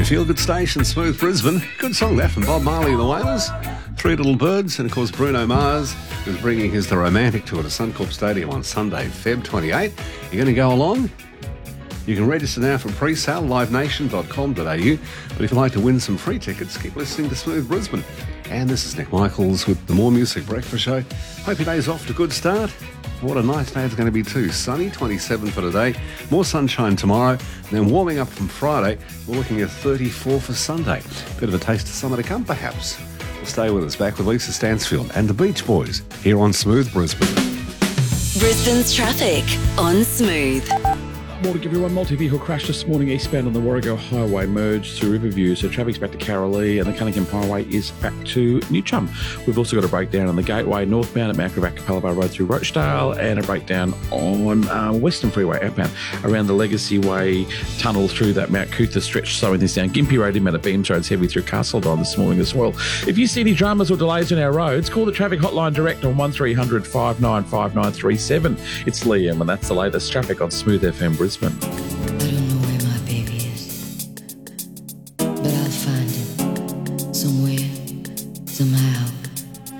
Your feel-good station, Smooth Brisbane. Good song that from Bob Marley and the Wailers. Three Little Birds, and of course Bruno Mars is bringing his The Romantic tour to Suncorp Stadium on Sunday, Feb 28. You're going to go along? You can register now for pre-sale, livenation.com.au. But if you'd like to win some free tickets, keep listening to Smooth Brisbane. And this is Nick Michaels with the More Music Breakfast Show. Hope your day's off to a good start. What a nice day it's going to be too. Sunny, 27 for today. More sunshine tomorrow. And then warming up from Friday. We're looking at 34 for Sunday. Bit of a taste of summer to come, perhaps. Well, stay with us. Back with Lisa Stansfield and the Beach Boys here on Smooth Brisbane. Brisbane's traffic on Smooth. Morning, everyone. Multi-vehicle crash this morning eastbound on the Warrego Highway merged to Riverview, so traffic's back to Carralee and the Cunningham Highway is back to New Chum. We've also got a breakdown on the Gateway northbound at Mount Gravatt Capella Road through Rochdale, and a breakdown on Western Freeway outbound around the Legacy Way tunnel through that Mount Cootha stretch, slowing this down. Gympie Road inbound at Beams Road's heavy through Castledon this morning as well. If you see any dramas or delays on our roads, call the traffic hotline direct on 1300 595937. It's Liam, and that's the latest traffic on Smooth FM Brisbane.